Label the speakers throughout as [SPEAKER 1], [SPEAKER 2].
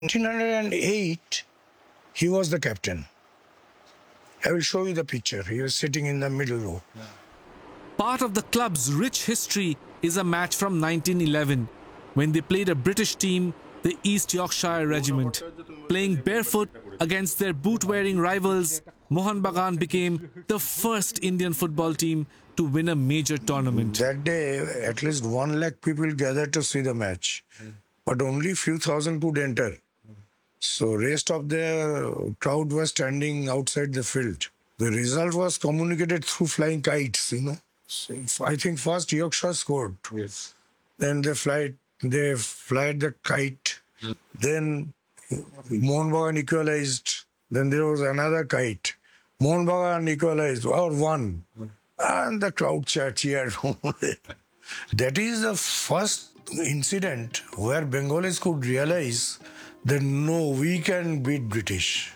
[SPEAKER 1] 1908, he was the captain. I will show you the picture. He was sitting in the middle row.
[SPEAKER 2] Part of the club's rich history is a match from 1911 when they played a British team, the East Yorkshire Regiment. Playing barefoot against their boot-wearing rivals, Mohun Bagan became the first Indian football team to win a major tournament.
[SPEAKER 1] That day, at least 1 lakh people gathered to see the match, but only few thousand could enter. So rest of the crowd was standing outside the field. The result was communicated through flying kites, you know. So I think first Yorkshire scored.
[SPEAKER 3] Yes.
[SPEAKER 1] Then they fly the kite. Then Mohun Bagan equalized. Then there was another kite. Mohun Bagan equalized or won. And the crowd cheered. That is the first incident where Bengalis could realize that no, we can beat British.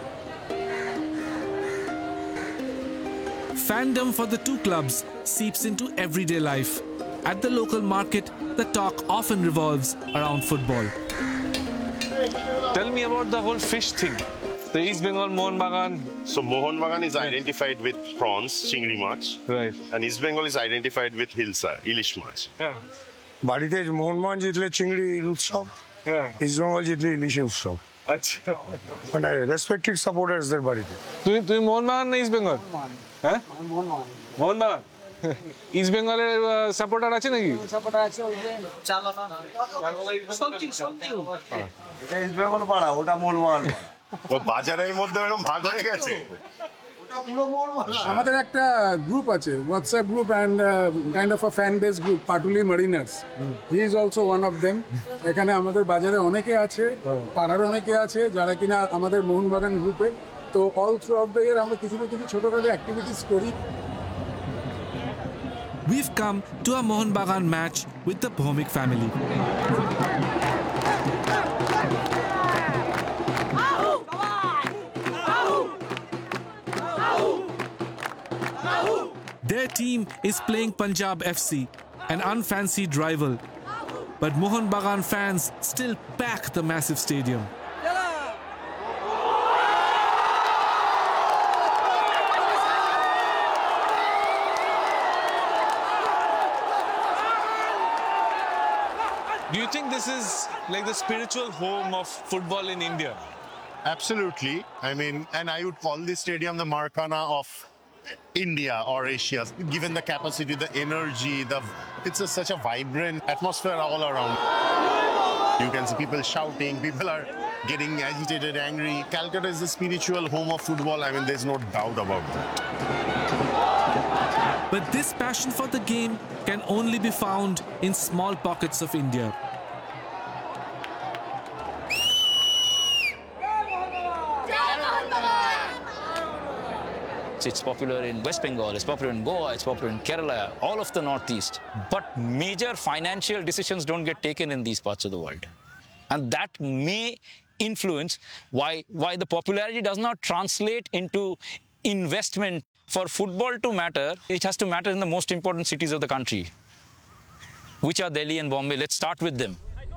[SPEAKER 2] Fandom for the two clubs seeps into everyday life. At the local market, the talk often revolves around football.
[SPEAKER 3] Tell me about the whole fish thing. The East Bengal Mohun Bagan.
[SPEAKER 4] So Mohun Bagan is identified with prawns, chingri mach.
[SPEAKER 3] Right.
[SPEAKER 4] And East Bengal is identified with hilsa, ilish mach.
[SPEAKER 3] Yeah.
[SPEAKER 1] বাড়িতে মোহনবাগান জিতলে চিংড়ি উৎসব, east Bengal জিতলে ইলিশ উৎসব।
[SPEAKER 3] আচ্ছা।
[SPEAKER 1] মানে respected সাপোর্টার্সদের বাড়িতে।
[SPEAKER 3] তুমি মোহন বাগান না ইস্ট বেঙ্গল? হ্যাঁ? মোহন বাগান। ইস্ট বেঙ্গলের সাপোর্টার আছে নাকি?
[SPEAKER 5] সাপোর্টার আছে চালানো না। এটা ইস্ট বেঙ্গল পাড়া, ওটা মোহন বাগান।
[SPEAKER 4] ও বাজারের মধ্যে এরকম ভাগ হয়ে গেছে।
[SPEAKER 6] আমাদের একটা গ্রুপ আছে, WhatsApp group and kind of a fan base group, Patuli মারিনার্স। He is also one of them. এখানে আমাদের বাজারে অনেকে আছে, পাড়ার অনেকে আছে যারা কিনা আমাদের মোহনবাগান গ্রুপে। তো all through out the year আমরা কিছু না কিছু ছোটখাটো অ্যাক্টিভিটিস করি।
[SPEAKER 2] We've come to a Mohun Bagan match with the Bhomik family. Their team is playing Punjab FC, an unfancied rival. But Mohun Bagan fans still pack the massive stadium.
[SPEAKER 3] Do you think this is like the spiritual home of football in India?
[SPEAKER 4] Absolutely. I mean, and I would call this stadium the Maracana of India or Asia, given the capacity, the energy, it's such a vibrant atmosphere all around. You can see people shouting, people are getting agitated, angry. Calcutta is the spiritual home of football. I mean, there's no doubt about that.
[SPEAKER 2] But this passion for the game can only be found in small pockets of India.
[SPEAKER 7] It's popular in West Bengal, it's popular in Goa, it's popular in Kerala, all of the Northeast. But major financial decisions don't get taken in these parts of the world. And that may influence why the popularity does not translate into investment. For football to matter, it has to matter in the most important cities of the country, which are Delhi and Bombay. Let's start with them.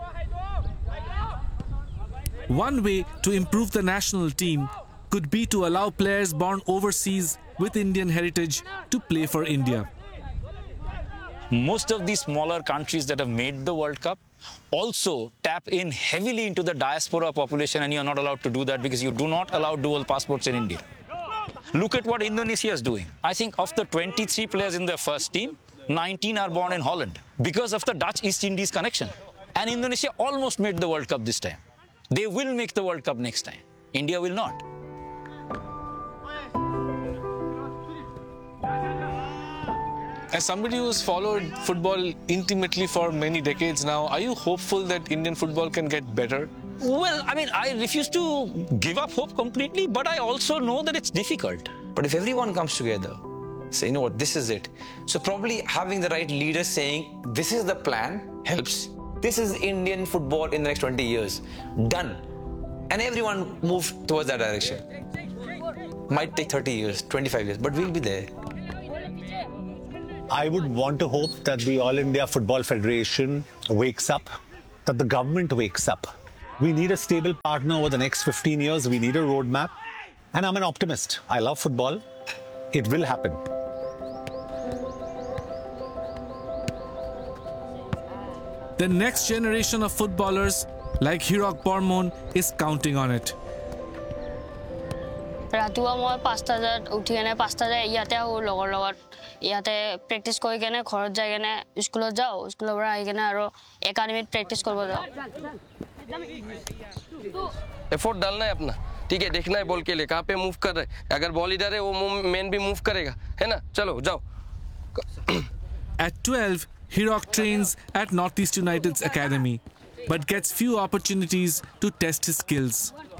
[SPEAKER 2] One way to improve the national team could be to allow players born overseas with Indian heritage to play for India.
[SPEAKER 7] Most of these smaller countries that have made the World Cup also tap in heavily into the diaspora population, and you're not allowed to do that because you do not allow dual passports in India. Look at what Indonesia is doing. I think of the 23 players in their first team, 19 are born in Holland because of the Dutch East Indies connection. And Indonesia almost made the World Cup this time. They will make the World Cup next time. India will not.
[SPEAKER 3] As somebody who's followed football intimately for many decades now, are you hopeful that Indian football can get better?
[SPEAKER 7] Well, I mean, I refuse to give up hope completely, but I also know that it's difficult.
[SPEAKER 8] But if everyone comes together, say, you know what, this is it. So probably having the right leaders saying, this is the plan, helps. This is Indian football in the next 20 years. Done. And everyone moves towards that direction. Might take 30 years, 25 years, but we'll be there.
[SPEAKER 9] I would want to hope that the All India Football Federation wakes up, that the government wakes up We need a stable partner over the next 15 years. We need a roadmap. And I'm an optimist. I love football. It will happen.
[SPEAKER 2] The next generation of footballers like Hirok Bormon is counting on it.
[SPEAKER 10] ৰাতিপুৱা মই 5টা বজাত উঠি কেনে 5টা বজাত ইয়াতে আহোঁ লগৰ লগত ইয়াতে প্ৰেক্টিছ কৰি কেনে ঘৰত যাই কেনে স্কুলত যাওঁ স্কুলৰ পৰা আহি কেনে আৰু একাডেমিত প্ৰেক্টিছ কৰিব যাওঁ
[SPEAKER 11] एफर्ट डालना है अपना ठीक है देखना है बॉल के लिए कहाँ पे मूव कर रहे हैं अगर बॉल इधर है वो मैन भी मूव करेगा है ना चलो जाओ
[SPEAKER 2] At 12, Hirok trains at Northeast United's academy, but gets few opportunities to test his skills.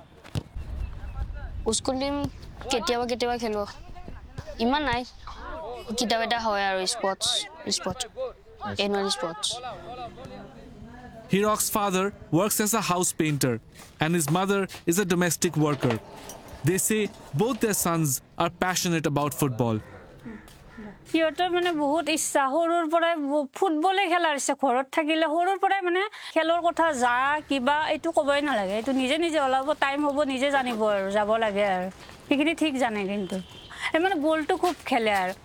[SPEAKER 10] School team কেতিয়াবা কেতিয়াবা খেলো ইমান নাই কিতাব এটা হয় আৰু sports annual sports
[SPEAKER 2] Hirok's father works as a house painter and his mother is a domestic worker. They say both their sons are passionate about football.
[SPEAKER 12] সিহঁতৰ মানে বহুত ইচ্ছা সৰুৰ পৰাই ফুটবলে খেলাৰ ইচ্ছা ঘৰত থাকিলে সৰুৰ পৰাই মানে খেলৰ কথা যা কিবা এইটো ক'বই নালাগে এইটো নিজে নিজে ওলাব টাইম হ'ব নিজে জানিব আৰু যাব লাগে আৰু সেইখিনি ঠিক জানে কিন্তু মানে বলটো খুব খেলে আৰু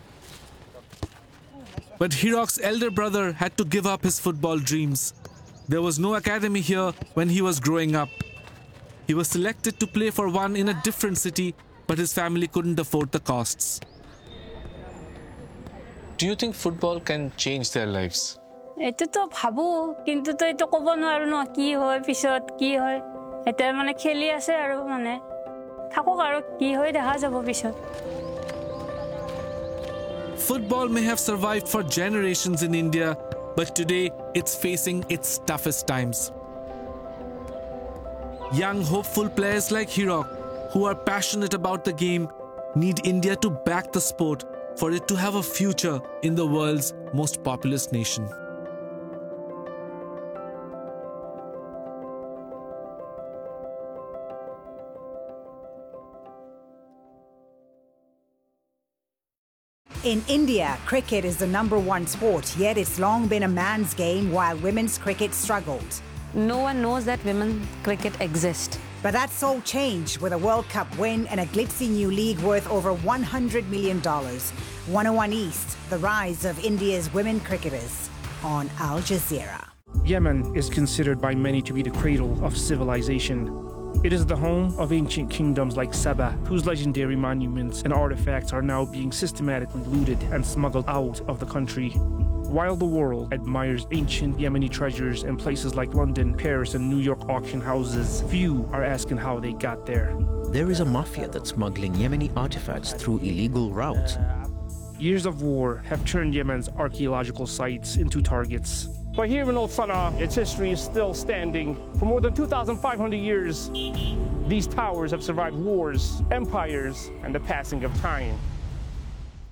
[SPEAKER 2] But Hirok's elder brother had to give up his football dreams. There was no academy here when he was growing up. He was selected to play for one in a different city, but his family couldn't afford the costs.
[SPEAKER 3] Do you think football can change their lives?
[SPEAKER 12] এইটো তো ভাবো কিন্তু তো এইটো ক'ব নোৱাৰো ন কি হয় পিছত কি হয় এটা মানে খেলি আছে আৰু মানে থাকক আৰু কি হয় দেখা যাব পিছত
[SPEAKER 2] Football may have survived for generations in India, but today it's facing its toughest times. Young, hopeful players like Hirok, who are passionate about the game, need India to back the sport for it to have a future in the world's most populous nation.
[SPEAKER 13] In India, cricket is the #1 sport, yet it's long been a man's game while women's cricket struggled.
[SPEAKER 14] No one knows that women's cricket exists.
[SPEAKER 13] But that's all changed with a World Cup win and a glitzy new league worth over $100 million. 101 East, the rise of India's women cricketers on Al Jazeera.
[SPEAKER 15] Yemen is considered by many to be the cradle of civilization. It is the home of ancient kingdoms like Saba, whose legendary monuments and artifacts are now being systematically looted and smuggled out of the country. While the world admires ancient Yemeni treasures in places like London, Paris, and New York auction houses, few are asking how they got there.
[SPEAKER 16] There is a mafia that's smuggling Yemeni artifacts through illegal routes.
[SPEAKER 15] Years of war have turned Yemen's archaeological sites into targets. But here in Old Sana'a, its history is still standing. For more than 2,500 years, these towers have survived wars, empires, and the passing of time.